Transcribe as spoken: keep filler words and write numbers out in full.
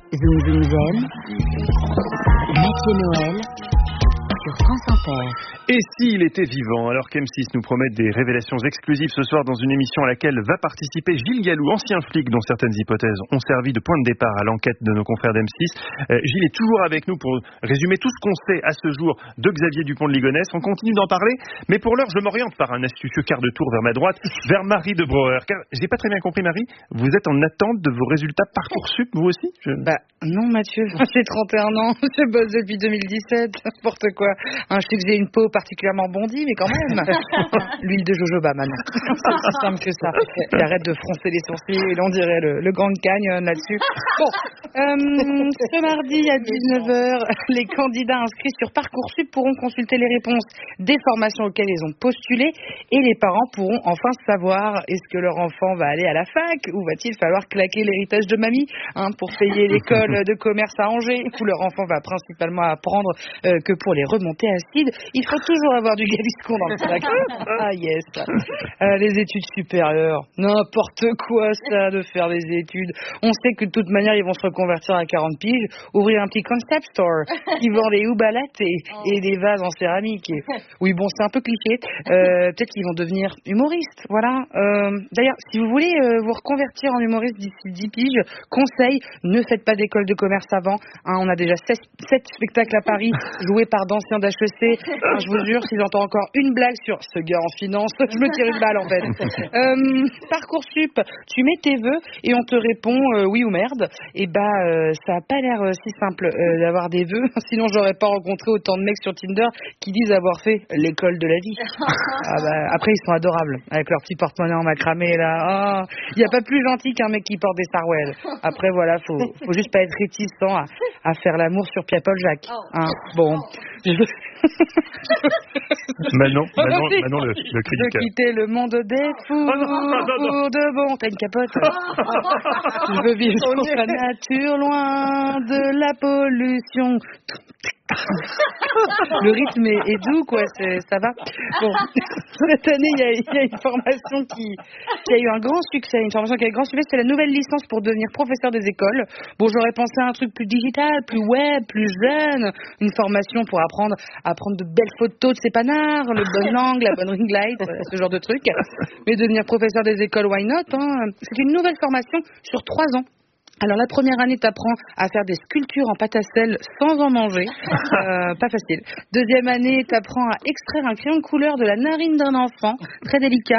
Zoom Zoom Zen, Mathieu Noël, sur France Inter. Et s'il était vivant, alors qu'M six nous promet des révélations exclusives ce soir dans une émission à laquelle va participer Gilles Gallou, ancien flic dont certaines hypothèses ont servi de point de départ à l'enquête de nos confrères d'M six. Euh, Gilles est toujours avec nous pour résumer tout ce qu'on sait à ce jour de Xavier Dupont de Ligonnès. On continue d'en parler, mais pour l'heure, je m'oriente par un astucieux quart de tour vers ma droite, vers Marie de Brouwer. Car j'ai pas très bien compris, Marie, vous êtes en attente de vos résultats Parcoursup, vous aussi je... Bah non, Mathieu, j'ai trente et un ans, je bosse depuis deux mille dix-sept, n'importe quoi. Hein, je sais que j'ai une peau particulièrement bondie, mais quand même. L'huile de jojoba, maintenant. C'est aussi simple que ça. Et arrête de froncer les sourcils, et on dirait le, le Grand Canyon là-dessus. Bon, euh, ce mardi à dix-neuf heures, les candidats inscrits sur Parcoursup pourront consulter les réponses des formations auxquelles ils ont postulé, et les parents pourront enfin savoir est-ce que leur enfant va aller à la fac, ou va-t-il falloir claquer l'héritage de mamie hein, pour payer l'école de commerce à Angers, où leur enfant va principalement apprendre euh, que pour les remontées acides, il faut toujours avoir du Gaviscon dans le sac. Ah yes. Euh, les études supérieures, n'importe quoi ça de faire des études. On sait que de toute manière ils vont se reconvertir à quarante piges, ouvrir un petit concept store qui vend des houba latte et des vases en céramique. Et... oui bon c'est un peu cliché. Euh, peut-être qu'ils vont devenir humoristes. Voilà. Euh, d'ailleurs si vous voulez euh, vous reconvertir en humoriste d'ici dix piges, conseil, ne faites pas d'école de commerce avant. Hein, on a déjà sept spectacles à Paris joués par d'anciens d'H E C. Enfin, je vous jure, si j'entends encore une blague sur ce gars en finance, je me tire une balle en fait. Euh, Parcoursup, tu mets tes vœux et on te répond euh, oui ou merde. Et bah, euh, ça a pas l'air euh, si simple euh, d'avoir des vœux. Sinon, j'aurais pas rencontré autant de mecs sur Tinder qui disent avoir fait l'école de la vie. Ah bah, après, ils sont adorables avec leur petit porte-monnaie en macramé là. Il oh, y a pas plus gentil qu'un mec qui porte des Sarwell. Après, voilà, faut, faut juste pas être réticent à, à faire l'amour sur Pierre-Paul Jacques. Hein, bon. Manon, Manon, Manon le, le cri du cœur. De quitter le monde des fous oh non, non, non, non. pour de bon. T'as une capote. Je veux vivre sur la nature, loin de la pollution. Le rythme est, est doux, quoi, c'est, ça va. Bon, cette année, il y a, y a une formation qui, qui a eu un grand succès. Une formation qui a eu un grand succès, c'est la nouvelle licence pour devenir professeur des écoles. Bon, j'aurais pensé à un truc plus digital, plus web, plus jeune. Une formation pour apprendre à prendre de belles photos de ses panards, le bon angle, la bonne ring light, ce genre de truc. Mais devenir professeur des écoles, why not hein. C'est une nouvelle formation sur trois ans. Alors la première année, t'apprends à faire des sculptures en pâte à sel sans en manger, euh, pas facile. Deuxième année, t'apprends à extraire un crayon de couleur de la narine d'un enfant, très délicat.